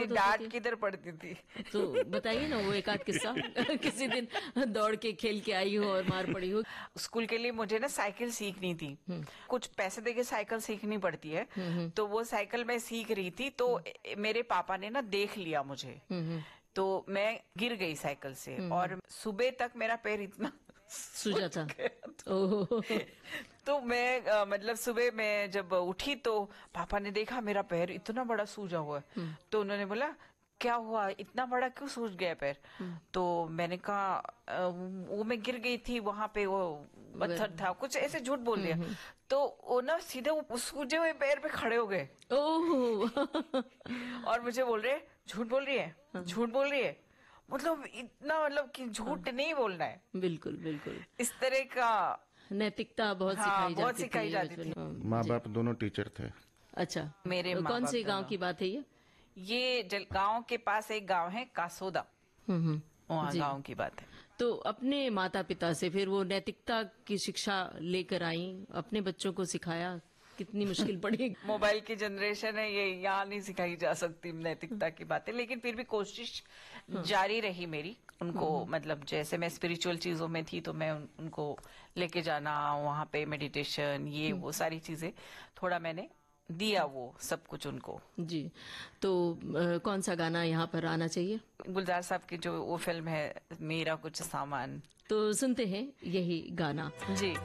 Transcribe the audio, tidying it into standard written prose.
बहुत होती डांट थी। किधर पड़ती थी। तो बताइए ना वो एक आध किस्सा किसी दिन दौड़ के खेल के आई हो और मार पड़ी हो। स्कूल के लिए मुझे ना साइकिल सीखनी थी, कुछ पैसे देके साइकिल सीखनी पड़ती है, तो वो साइकिल मैं सीख रही थी, तो मेरे पापा ने ना देख लिया मुझे, तो मैं गिर गई साइकिल से, और सुबह तक मेरा पैर इतना सूजा था। तो, ओह। तो मैं मतलब सुबह मैं जब उठी तो पापा ने देखा मेरा पैर इतना बड़ा सूजा हुआ है, तो उन्होंने बोला क्या हुआ, इतना बड़ा क्यों सूज गया पैर। तो मैंने कहा वो मैं गिर गई थी वहां पे, वो पत्थर था, कुछ ऐसे झूठ बोल दिया। तो वो ना सीधे वो सूजे हुए पैर पे खड़े हो गए ओह। और मुझे बोल रहे झूठ बोल रही है, झूठ बोल रही है, मतलब इतना, मतलब कि झूठ नहीं बोलना है, बिल्कुल बिल्कुल। इस तरह का। नैतिकता बहुत हाँ, सिखाई बहुत जाती सिखाई थी जाती बचपन थी। में। माँ जी। बाप दोनों टीचर थे। अच्छा। मेरे माँ कौन बाप से गांव दोनों। की बात है ये गांव के पास एक गांव है कासोदा, वहाँ जी। गांव की बात है। तो अपने माता पिता से फिर वो नैतिकता की शिक्षा लेकर आई, अपने बच्चों को सिखाया, कितनी मुश्किल पड़ी। मोबाइल की जनरेशन है, ये यहाँ नहीं सिखाई जा सकती नैतिकता की बातें, लेकिन फिर भी कोशिश जारी रही मेरी उनको, मतलब जैसे मैं स्पिरिचुअल चीजों में थी तो मैं उनको लेके जाना वहां पे, मेडिटेशन, ये वो सारी चीजें थोड़ा मैंने दिया, वो सब कुछ उनको। जी। तो कौन सा गाना यहाँ पर आना चाहिए? गुलजार साहब की जो वो फिल्म है मेरा कुछ सामान। तो सुनते हैं यही गाना। जी।